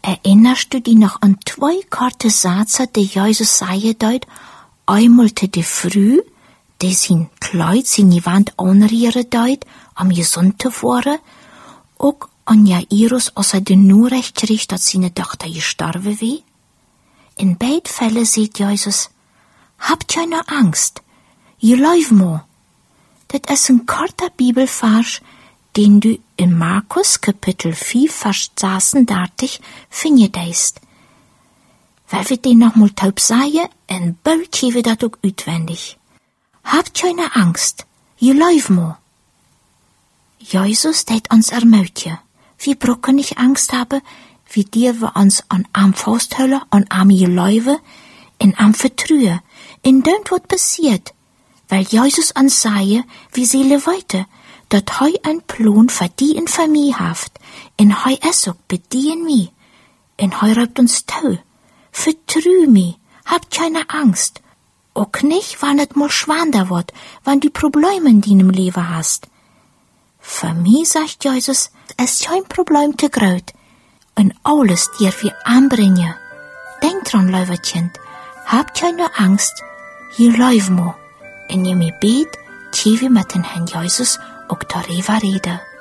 Erinnerst du dich noch an 2 korte Sätze, die Jesus sagen dort? Einmal te de früh, die sein Kleid, seine Wand anrieren dort, am gesund te worden, auch an Jairus, als de nur recht kriegt, dass seine Tochter gestorben wie. In beiden Fällen sieht Jesus, habt keine Angst, geloof mir. Das ist ein korter Bibelvers, den du in Markus Kapitel 4, Vers 36 findest. Weil wir den noch mal taub sagen, en bald wir dat ook uitwendig. Habt keine Angst, geloof mir. Jesus deed uns ermutigen. Wir brauchen nicht Angst haben, wie dir wir uns an am Fausthöller, an am geloven, en am vertrühen, in dem wat passiert. Weil Jesus uns sage, wie seele weite, dat hei ein Plan für die in Familie haft, en hei es ook bedien mi, en hei räubt uns tau. Vertrü mi, habt keine Angst. Auch nicht, wann et mal schwander wird, wann du Probleme in deinem Leben hast. Für mich, sagt Jesus, ist kein Problem zu groß. Und alles dir wir anbringen. Denk dran, Leuwertchen, habt keine Angst, geloof mir. En je me bet, tje wir mit den Herrn Jesus auch darüber reden.